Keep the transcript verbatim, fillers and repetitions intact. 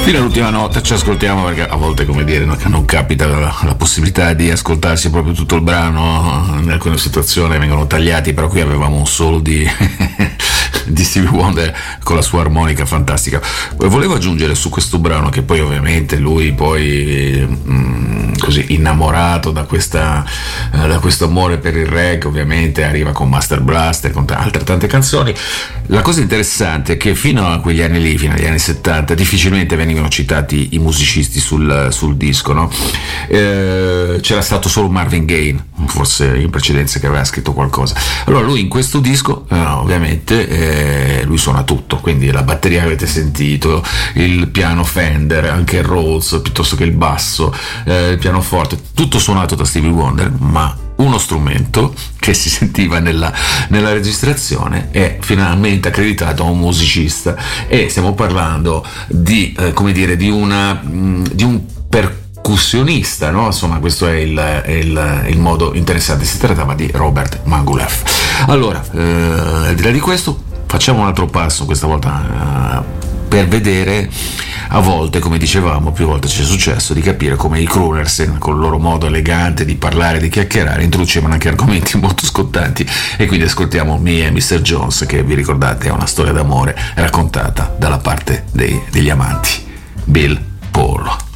Fino all'ultima nota ci ascoltiamo, perché a volte, come dire, non, non capita la, la possibilità di ascoltarsi proprio tutto il brano. In alcune situazioni vengono tagliati, però qui avevamo un solo di di Stevie Wonder con la sua armonica fantastica. Volevo aggiungere su questo brano che poi ovviamente lui poi mh, così innamorato da questa eh, da questo amore per il reggae, ovviamente arriva con Master Blaster, con t- altre tante canzoni. La cosa interessante è che fino a quegli anni lì, fino agli anni settanta, difficilmente venivano citati i musicisti sul, sul disco, no? Eh, c'era stato solo Marvin Gaye, forse in precedenza, che aveva scritto qualcosa. Allora lui in questo disco eh, ovviamente eh, lui suona tutto, quindi la batteria che avete sentito, il piano Fender, anche il Rhodes, piuttosto che il basso, eh, il pianoforte, tutto suonato da Stevie Wonder, ma uno strumento che si sentiva nella, nella registrazione è finalmente accreditato a un musicista, e stiamo parlando di eh, come dire di una mh, di un percussionista, no? Insomma, questo è il, è il, il modo interessante. Si trattava di Robert Margouleff. Allora, eh, al di là di questo, facciamo un altro passo questa volta eh, per vedere, a volte, come dicevamo, più volte ci è successo di capire come i crooners, con il loro modo elegante di parlare, di chiacchierare, introducevano anche argomenti molto scottanti, e quindi ascoltiamo Me and mister Jones, che vi ricordate è una storia d'amore raccontata dalla parte dei, degli amanti. Bill Paul.